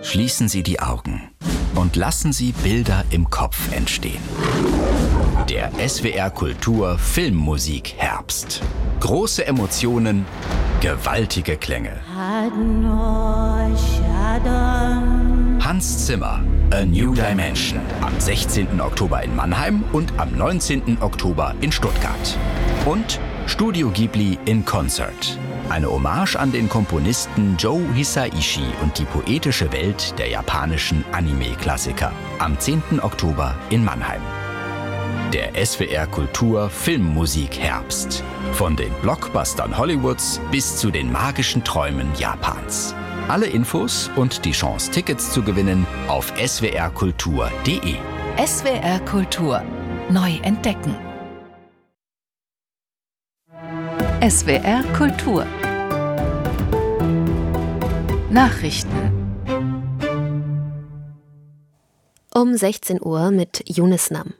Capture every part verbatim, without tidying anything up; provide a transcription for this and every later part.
Schließen Sie die Augen und lassen Sie Bilder im Kopf entstehen. Der S W R Kultur Filmmusik Herbst. Große Emotionen, gewaltige Klänge. Hans Zimmer, A New Dimension. Am sechzehnten Oktober in Mannheim und am neunzehnten Oktober in Stuttgart. Und Studio Ghibli in Concert. Eine Hommage an den Komponisten Joe Hisaishi und die poetische Welt der japanischen Anime-Klassiker. Am zehnten Oktober in Mannheim. Der S W R Kultur Filmmusik Herbst. Von den Blockbustern Hollywoods bis zu den magischen Träumen Japans. Alle Infos und die Chance, Tickets zu gewinnen auf s w r kultur punkt d e. S W R Kultur. Neu entdecken. S W R Kultur. Nachrichten. Um sechzehn Uhr mit Yunus Nam.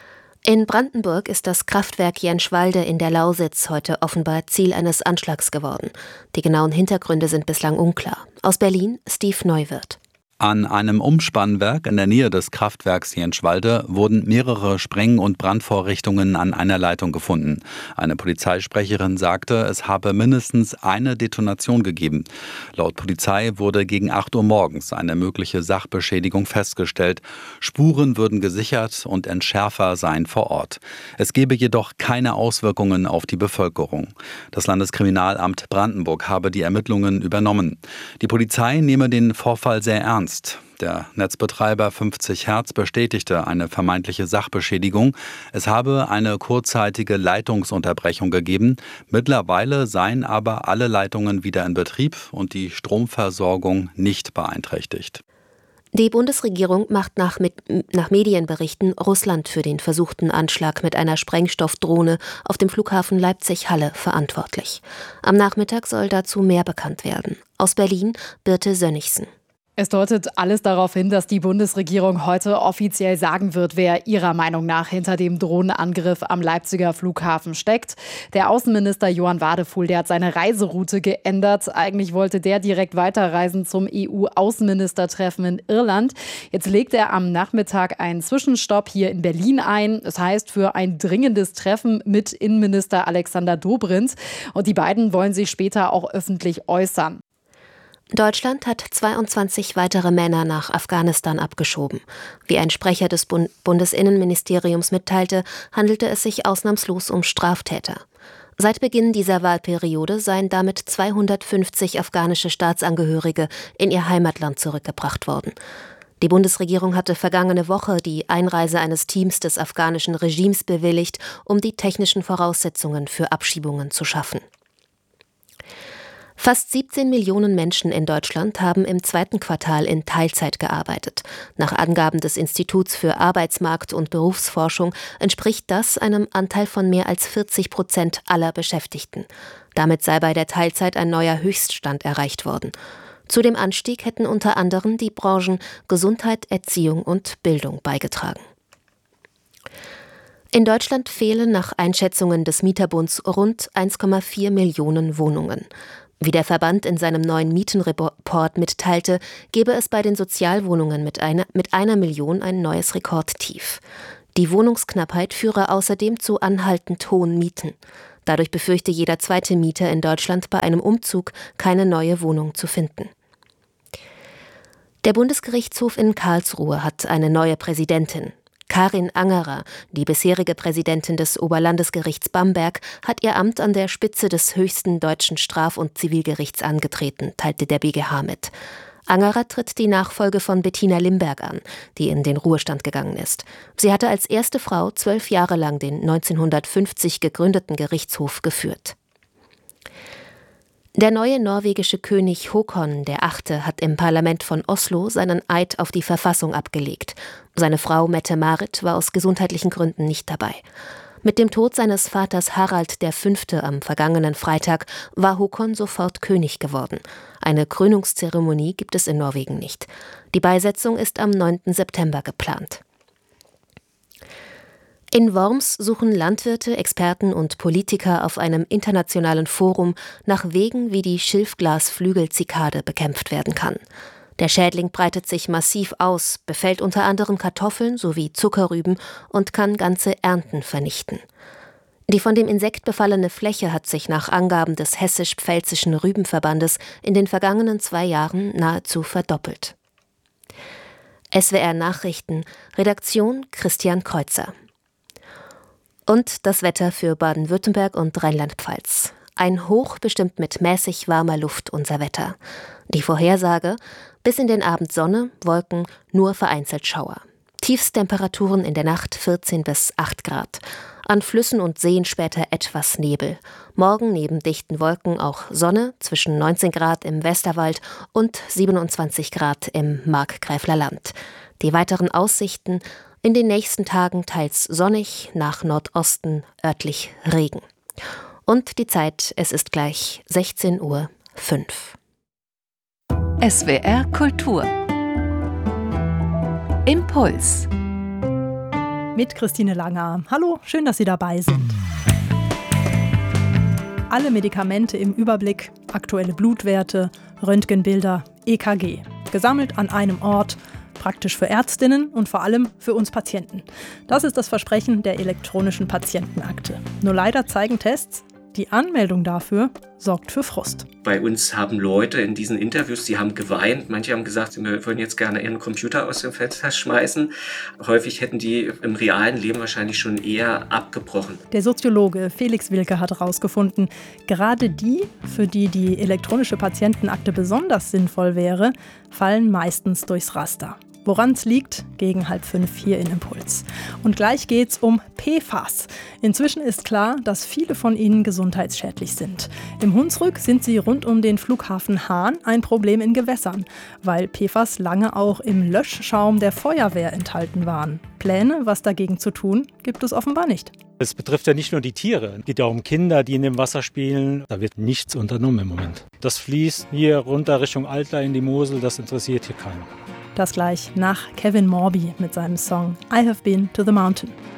In Brandenburg ist das Kraftwerk Jenschwalde in der Lausitz heute offenbar Ziel eines Anschlags geworden. Die genauen Hintergründe sind bislang unklar. Aus Berlin Steve Neuwirth. An einem Umspannwerk in der Nähe des Kraftwerks Jenschwalde wurden mehrere Spreng- und Brandvorrichtungen an einer Leitung gefunden. Eine Polizeisprecherin sagte, es habe mindestens eine Detonation gegeben. Laut Polizei wurde gegen acht Uhr morgens eine mögliche Sachbeschädigung festgestellt. Spuren würden gesichert und Entschärfer seien vor Ort. Es gebe jedoch keine Auswirkungen auf die Bevölkerung. Das Landeskriminalamt Brandenburg habe die Ermittlungen übernommen. Die Polizei nehme den Vorfall sehr ernst. Der Netzbetreiber fünfzig Hertz bestätigte eine vermeintliche Sachbeschädigung. Es habe eine kurzzeitige Leitungsunterbrechung gegeben. Mittlerweile seien aber alle Leitungen wieder in Betrieb und die Stromversorgung nicht beeinträchtigt. Die Bundesregierung macht nach, mit, nach Medienberichten Russland für den versuchten Anschlag mit einer Sprengstoffdrohne auf dem Flughafen Leipzig-Halle verantwortlich. Am Nachmittag soll dazu mehr bekannt werden. Aus Berlin Birte Sönnigsen. Es deutet alles darauf hin, dass die Bundesregierung heute offiziell sagen wird, wer ihrer Meinung nach hinter dem Drohnenangriff am Leipziger Flughafen steckt. Der Außenminister Johann Wadefuhl, der hat seine Reiseroute geändert. Eigentlich wollte der direkt weiterreisen zum E U-Außenministertreffen in Irland. Jetzt legt er am Nachmittag einen Zwischenstopp hier in Berlin ein. Das heißt, für ein dringendes Treffen mit Innenminister Alexander Dobrindt. Und die beiden wollen sich später auch öffentlich äußern. Deutschland hat zweiundzwanzig weitere Männer nach Afghanistan abgeschoben. Wie ein Sprecher des Bund- Bundesinnenministeriums mitteilte, handelte es sich ausnahmslos um Straftäter. Seit Beginn dieser Wahlperiode seien damit zweihundertfünfzig afghanische Staatsangehörige in ihr Heimatland zurückgebracht worden. Die Bundesregierung hatte vergangene Woche die Einreise eines Teams des afghanischen Regimes bewilligt, um die technischen Voraussetzungen für Abschiebungen zu schaffen. Fast siebzehn Millionen Menschen in Deutschland haben im zweiten Quartal in Teilzeit gearbeitet. Nach Angaben des Instituts für Arbeitsmarkt- und Berufsforschung entspricht das einem Anteil von mehr als vierzig Prozent aller Beschäftigten. Damit sei bei der Teilzeit ein neuer Höchststand erreicht worden. Zu dem Anstieg hätten unter anderem die Branchen Gesundheit, Erziehung und Bildung beigetragen. In Deutschland fehlen nach Einschätzungen des Mieterbunds rund eins Komma vier Millionen Wohnungen. Wie der Verband in seinem neuen Mietenreport mitteilte, gebe es bei den Sozialwohnungen mit einer, mit einer Million ein neues Rekordtief. Die Wohnungsknappheit führe außerdem zu anhaltend hohen Mieten. Dadurch befürchte jeder zweite Mieter in Deutschland bei einem Umzug keine neue Wohnung zu finden. Der Bundesgerichtshof in Karlsruhe hat eine neue Präsidentin. Karin Angerer, die bisherige Präsidentin des Oberlandesgerichts Bamberg, hat ihr Amt an der Spitze des höchsten deutschen Straf- und Zivilgerichts angetreten, teilte der B G H mit. Angerer tritt die Nachfolge von Bettina Limberg an, die in den Ruhestand gegangen ist. Sie hatte als erste Frau zwölf Jahre lang den neunzehnhundertfünfzig gegründeten Gerichtshof geführt. Der neue norwegische König Håkon der Achte hat im Parlament von Oslo seinen Eid auf die Verfassung abgelegt. Seine Frau Mette-Marit war aus gesundheitlichen Gründen nicht dabei. Mit dem Tod seines Vaters Harald der Fünfte am vergangenen Freitag war Håkon sofort König geworden. Eine Krönungszeremonie gibt es in Norwegen nicht. Die Beisetzung ist am neunten September geplant. In Worms suchen Landwirte, Experten und Politiker auf einem internationalen Forum nach Wegen, wie die Schilfglasflügelzikade bekämpft werden kann. Der Schädling breitet sich massiv aus, befällt unter anderem Kartoffeln sowie Zuckerrüben und kann ganze Ernten vernichten. Die von dem Insekt befallene Fläche hat sich nach Angaben des Hessisch-Pfälzischen Rübenverbandes in den vergangenen zwei Jahren nahezu verdoppelt. S W R Nachrichten, Redaktion Christian Kreuzer. Und das Wetter für Baden-Württemberg und Rheinland-Pfalz. Ein Hoch bestimmt mit mäßig warmer Luft unser Wetter. Die Vorhersage: bis in den Abend Sonne, Wolken, nur vereinzelt Schauer. Tiefsttemperaturen in der Nacht vierzehn bis acht Grad. An Flüssen und Seen später etwas Nebel. Morgen neben dichten Wolken auch Sonne, zwischen neunzehn Grad im Westerwald und siebenundzwanzig Grad im Markgräfler Land. Die weiteren Aussichten: in den nächsten Tagen teils sonnig, nach Nordosten örtlich Regen. Und die Zeit, es ist gleich sechzehn Uhr fünf. S W R Kultur. Impuls. Mit Christine Langer. Hallo, schön, dass Sie dabei sind. Alle Medikamente im Überblick, aktuelle Blutwerte, Röntgenbilder, E K G. Gesammelt an einem Ort, praktisch für Ärztinnen und vor allem für uns Patienten. Das ist das Versprechen der elektronischen Patientenakte. Nur leider zeigen Tests, die Anmeldung dafür sorgt für Frust. Bei uns haben Leute in diesen Interviews, die haben geweint. Manche haben gesagt, sie würden jetzt gerne ihren Computer aus dem Fenster schmeißen. Häufig hätten die im realen Leben wahrscheinlich schon eher abgebrochen. Der Soziologe Felix Wilke hat herausgefunden, gerade die, für die die elektronische Patientenakte besonders sinnvoll wäre, fallen meistens durchs Raster. Woran es liegt, gegen halb fünf hier in Impuls. Und gleich geht's um P F A S. Inzwischen ist klar, dass viele von ihnen gesundheitsschädlich sind. Im Hunsrück sind sie rund um den Flughafen Hahn ein Problem in Gewässern, weil P F A S lange auch im Löschschaum der Feuerwehr enthalten waren. Pläne, was dagegen zu tun, gibt es offenbar nicht. Es betrifft ja nicht nur die Tiere, es geht ja auch um Kinder, die in dem Wasser spielen. Da wird nichts unternommen im Moment. Das fließt hier runter Richtung Altla in die Mosel, das interessiert hier keinen. Das gleich nach Kevin Morby mit seinem Song I Have Been to the Mountain.